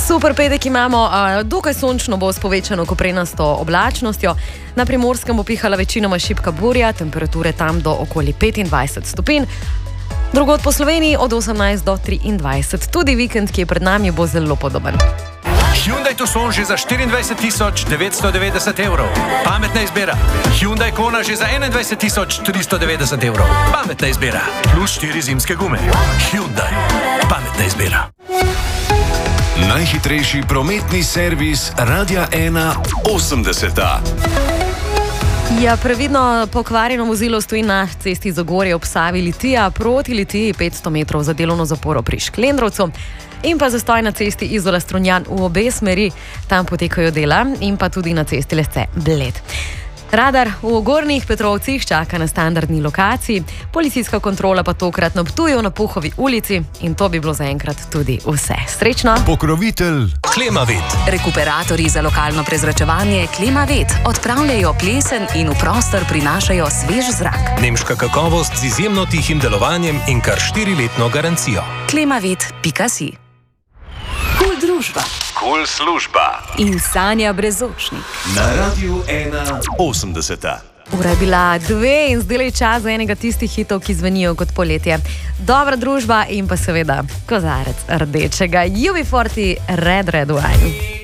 Super petek imamo, dokaj sončno bo s povečano koprenasto oblačnostjo. Na Primorskem bo pihala večinoma šibka burja, temperature tam do okoli 25 stopinj. Drugod po Sloveniji od 18 do 23. Tudi vikend, ki je pred nami, bo zelo podoben. Hyundai Tucson že za 24.990 evrov. Pametna izbira. Hyundai Kona že za 21.390 evrov. Pametna izbira. Plus 4 zimske gume. Hyundai. Pametna izbira. Najhitrejši prometni servis Radia 1 80. Ja, previdno pokvarjeno vozilo stoji na cesti Zagorje ob Savi Litija proti Litiji 500 metrov za delovno zaporo pri Šklendrovcu. In pa zastoj na cesti Izola-Strunjan v obe smeri, tam potekajo dela, in pa tudi na cesti Lesce-Bled. Radar v Gornjih Petrovcih čaka na standardni lokaciji, policijska kontrola pa tokrat na Ptuju na Puhovi ulici in to bi bilo zaenkrat tudi vse. Srečno! Pokrovitelj Klimavet. Rekuperatorji za lokalno prezračevanje Klimavet odpravljajo plesen in v prostor prinašajo svež zrak. Nemška kakovost z izjemno tihim delovanjem in kar 4-letno garancijo. Klimavet.si. Kul družba. Kul služba. In Sanja Brezočnik. Na Radiu 1 80. Ura je bila 2 in zdaj je čas za enega tistih hitov, ki zvenijo kot poletje. Dobra družba in pa seveda kozarec rdečega. UB40 Red Red Wine.